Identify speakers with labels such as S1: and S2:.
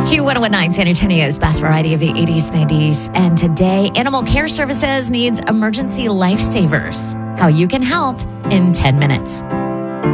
S1: Q119, San Antonio's best variety of the 80s, 90s. And today, Animal Care Services needs emergency lifesavers. How you can help in 10 minutes.